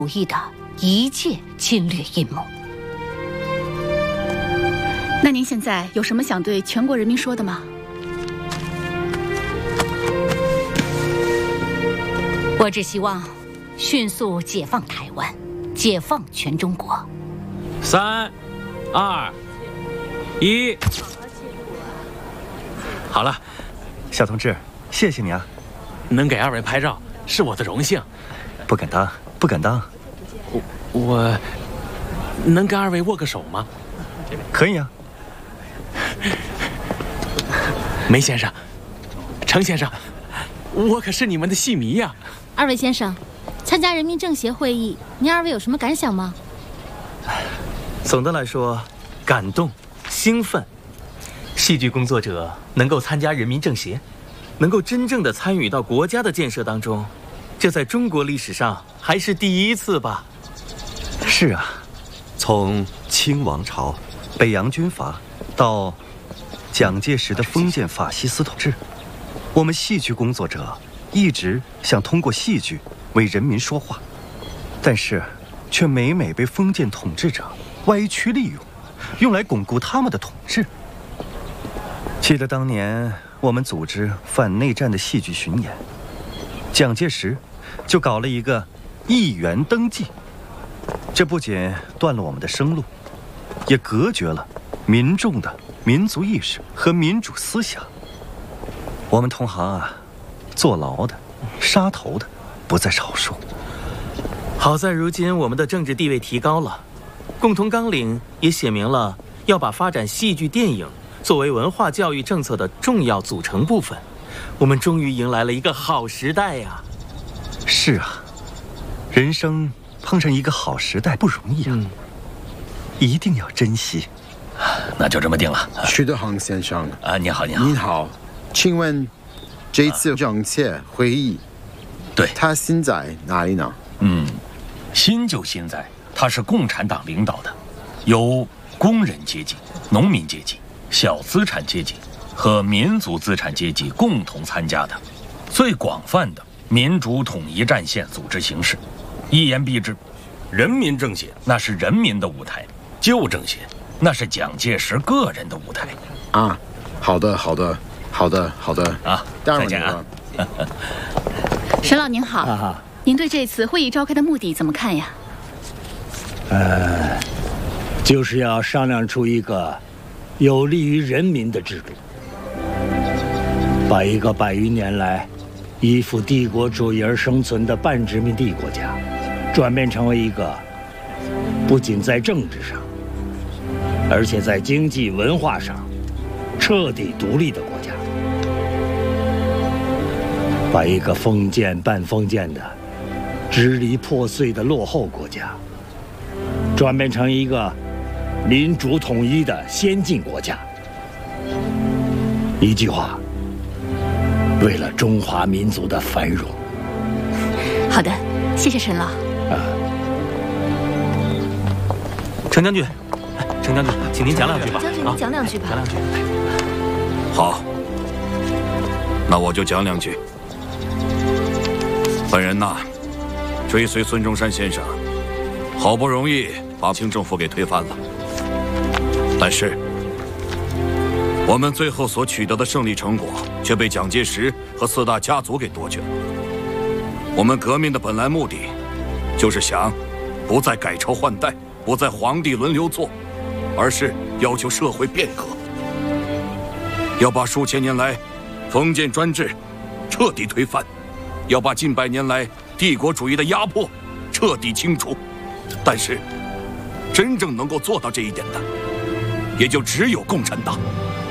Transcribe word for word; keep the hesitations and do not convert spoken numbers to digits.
主义的一切侵略阴谋。 那您现在有什么想对全国人民说的吗？ 我只希望迅速解放台湾，解放全中国。 三、二、一，好了， 小同志，谢谢你啊！ 能给二位拍照是我的荣幸。 不敢当，不敢当。 我我能跟二位握个手吗？ 可以啊。 梅先生，程先生，我可是你们的戏迷呀！ 二位先生，参加人民政协会议，您二位有什么感想吗？ 总的来说，感动、兴奋。戏剧工作者能够参加人民政协，能够真正的参与到国家的建设当中，这在中国历史上还是第一次吧？是啊，从清王朝、北洋军阀到蒋介石的封建法西斯统治，我们戏剧工作者一直想通过戏剧为人民说话，但是却每每被封建统治者歪曲利用，用来巩固他们的统治。记得当年我们组织反内战的戏剧巡演，蒋介石就搞了一个议员登记，这不仅断了我们的生路，也隔绝了民众的民族意识和民主思想。我们同行啊，坐牢的、杀头的不在少数。好在如今我们的政治地位提高了，共同纲领也写明了要把发展戏剧电影作为文化教育政策的重要组成部分。我们终于迎来了一个好时代呀！是啊，人生碰上一个好时代不容易啊，嗯、一定要珍惜。 那就这么定了。 徐德航先生啊，你好，你好。 您好，请问这次政协会议， 对， 他现在哪里呢？ 嗯，新就新在，他是共产党领导的，由工人阶级、农民阶级、小资产阶级和民族资产阶级共同参加的最广泛的民主统一战线组织形式。一言蔽之，人民政协那是人民的舞台，旧政协那是蒋介石个人的舞台。 啊，好的，好的，好的，好的啊， 再见啊。 沈老您好， 啊、 您对这次会议召开的目的怎么看呀？ 呃，就是要商量出一个有利于人民的制度，把一个百余年来依附帝国主义而生存的半殖民地国家，转变成为一个不仅在政治上，而且在经济文化上彻底独立的国家，把一个封建半封建的、支离破碎的落后国家，转变成一个民主统一的先进国家。一句话，为了中华民族的繁荣。 好的，谢谢沈老。 啊， 程将军，程将军，请您讲两句吧。 将军，您讲两句吧。 讲两句。 好，那我就讲两句。本人呐，追随孙中山先生，好不容易把清政府给推翻了，但是我们最后所取得的胜利成果却被蒋介石和四大家族给夺去了。我们革命的本来目的，就是想不再改朝换代，不再皇帝轮流做，而是要求社会变革，要把数千年来封建专制彻底推翻，要把近百年来帝国主义的压迫彻底清除。但是真正能够做到这一点的，也就只有共产党。